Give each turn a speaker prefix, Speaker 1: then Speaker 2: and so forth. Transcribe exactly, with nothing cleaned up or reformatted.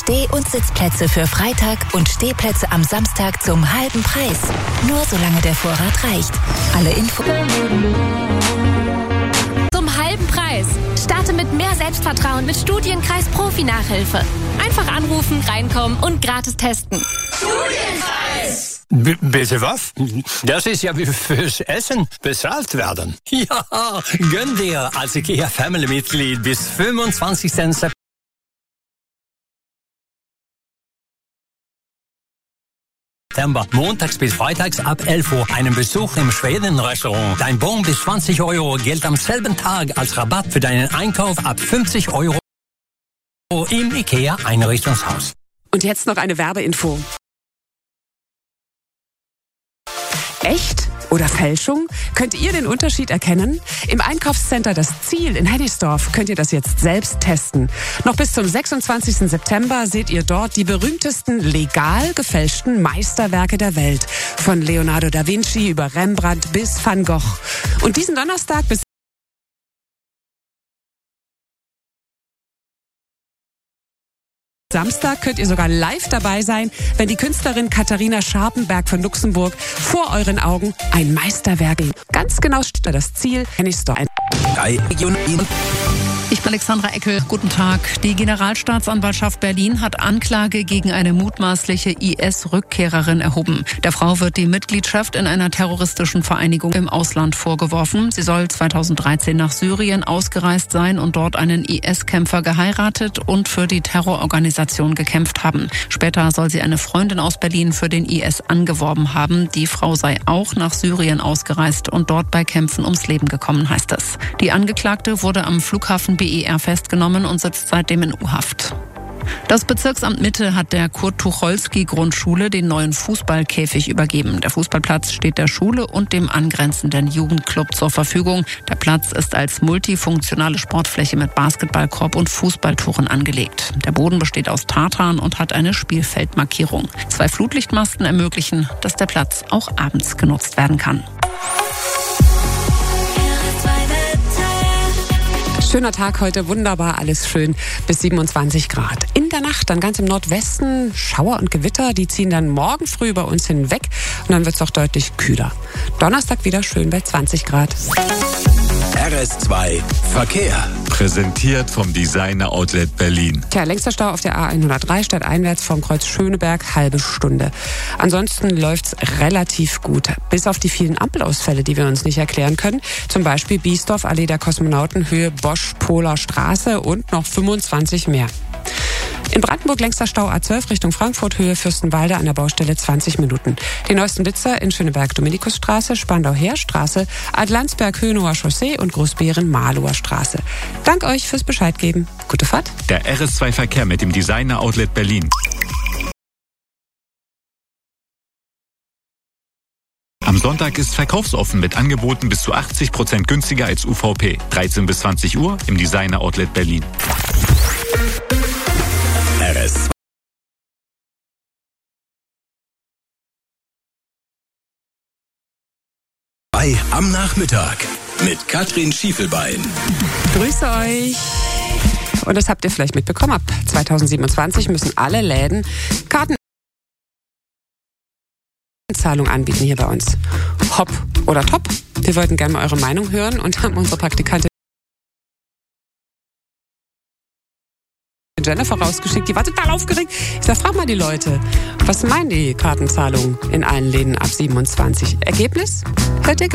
Speaker 1: Steh- und Sitzplätze für Freitag und Stehplätze am Samstag zum halben Preis. Nur solange der Vorrat reicht. Alle Infos
Speaker 2: zum halben Preis. Starte mit mehr Selbstvertrauen mit Studienkreis Profi-Nachhilfe. Einfach anrufen, reinkommen und gratis testen.
Speaker 3: Studienkreis! B- bitte was? Das ist ja wie fürs Essen bezahlt werden. Ja, gönn dir als IKEA Family-Mitglied bis fünfundzwanzigsten September, montags bis freitags ab elf Uhr, einen Besuch im Schweden-Restaurant. Dein Bon bis zwanzig Euro gilt am selben Tag als Rabatt für deinen Einkauf ab fünfzig Euro im IKEA-Einrichtungshaus.
Speaker 4: Und jetzt noch eine Werbeinfo. Echt oder Fälschung? Könnt ihr den Unterschied erkennen? Im Einkaufscenter Das Ziel in Hennigsdorf könnt ihr das jetzt selbst testen. Noch bis zum sechsundzwanzigsten September seht ihr dort die berühmtesten legal gefälschten Meisterwerke der Welt. Von Leonardo da Vinci über Rembrandt bis Van Gogh. Und diesen Donnerstag bis Samstag könnt ihr sogar live dabei sein, wenn die Künstlerin Katharina Scharpenberg von Luxemburg vor euren Augen ein Meisterwerk. Ganz genau steht da Das Ziel. Hennigsdorf.
Speaker 5: Ich bin Alexandra Eckel. Guten Tag. Die Generalstaatsanwaltschaft Berlin hat Anklage gegen eine mutmaßliche I S-Rückkehrerin erhoben. Der Frau wird die Mitgliedschaft in einer terroristischen Vereinigung im Ausland vorgeworfen. Sie soll zweitausenddreizehn nach Syrien ausgereist sein und dort einen I S-Kämpfer geheiratet und für die Terrororganisation gekämpft haben. Später soll sie eine Freundin aus Berlin für den I S angeworben haben. Die Frau sei auch nach Syrien ausgereist und dort bei Kämpfen ums Leben gekommen, heißt es. Die Angeklagte wurde am Flughafen B E R festgenommen und sitzt seitdem in U-Haft. Das Bezirksamt Mitte hat der Kurt-Tucholsky-Grundschule den neuen Fußballkäfig übergeben. Der Fußballplatz steht der Schule und dem angrenzenden Jugendclub zur Verfügung. Der Platz ist als multifunktionale Sportfläche mit Basketballkorb und Fußballtoren angelegt. Der Boden besteht aus Tartan und hat eine Spielfeldmarkierung. Zwei Flutlichtmasten ermöglichen, dass der Platz auch abends genutzt werden kann.
Speaker 4: Schöner Tag heute, wunderbar, alles schön, bis siebenundzwanzig Grad. In der Nacht dann ganz im Nordwesten Schauer und Gewitter, die ziehen dann morgen früh über uns hinweg und dann wird es auch deutlich kühler. Donnerstag wieder schön bei zwanzig Grad.
Speaker 6: R S zwei Verkehr. Präsentiert vom Designer Outlet Berlin.
Speaker 4: Tja, längster Stau auf der A hundertdrei stadteinwärts vom Kreuz Schöneberg, halbe Stunde. Ansonsten läuft's relativ gut. Bis auf die vielen Ampelausfälle, die wir uns nicht erklären können. Zum Beispiel Biesdorf, Allee der Kosmonauten, Höhe Bosch-Poler Straße und noch fünfundzwanzig mehr. In Brandenburg längster Stau A zwölf Richtung Frankfurt, Höhe Fürstenwalde an der Baustelle zwanzig Minuten. Die neuesten Blitzer in Schöneberg-Dominikusstraße, Spandau-Heerstraße, Adlandsberg-Hönower Chaussee und Großbeeren-Mahlower Straße. Dank euch fürs Bescheid geben. Gute Fahrt.
Speaker 6: Der R S zwei Verkehr mit dem Designer Outlet Berlin. Am Sonntag ist verkaufsoffen mit Angeboten bis zu achtzig Prozent günstiger als U V P. dreizehn bis zwanzig Uhr im Designer Outlet Berlin. R S zwei am Nachmittag mit Katrin Schiefelbein.
Speaker 4: Grüße euch. Und das habt ihr vielleicht mitbekommen. Ab zweitausendsiebenundzwanzig müssen alle Läden Kartenzahlung anbieten hier bei uns. Hopp oder top? Wir wollten gerne mal eure Meinung hören und haben unsere Praktikantin Jennifer rausgeschickt. Die war total aufgeregt. Ich sag, frag mal die Leute, was meinen die Kartenzahlungen in allen Läden ab siebenundzwanzig? Ergebnis? Hört ihr